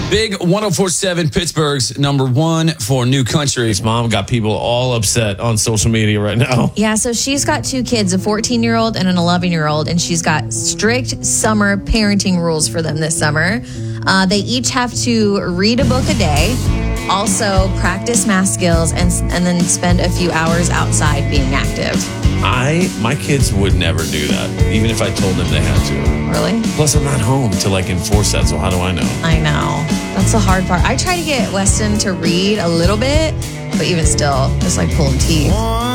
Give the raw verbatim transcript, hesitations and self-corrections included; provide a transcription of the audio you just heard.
Big one oh four point seven Pittsburgh's number one for New Country. His mom got people all upset on social media right now. Yeah, so she's got two kids, a fourteen-year-old and an eleven-year-old, and she's got strict summer parenting rules for them this summer. Uh, they each have to read a book a day, also practice math skills, and and then spend a few hours outside being active. I, my kids would never do that, even if I told them they had to. Really? Plus, I'm not home to like enforce that, so how do I know? I know. That's the hard part. I try to get Weston to read a little bit, but even still, it's like pulling teeth.